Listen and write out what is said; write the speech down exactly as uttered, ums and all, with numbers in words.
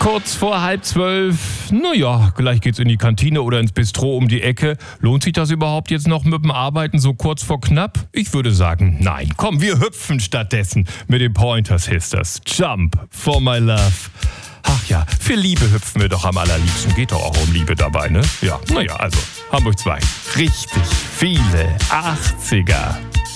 Kurz vor halb zwölf. Naja, gleich geht's in die Kantine oder ins Bistro um die Ecke. Lohnt sich das überhaupt jetzt noch mit dem Arbeiten so kurz vor knapp? Ich würde sagen, nein. Komm, wir hüpfen stattdessen mit den Pointer Sisters. Jump for my love. Ach ja, für Liebe hüpfen wir doch am allerliebsten. Geht doch auch um Liebe dabei, ne? Ja, naja, also Hamburg zwei. Richtig viele achtziger.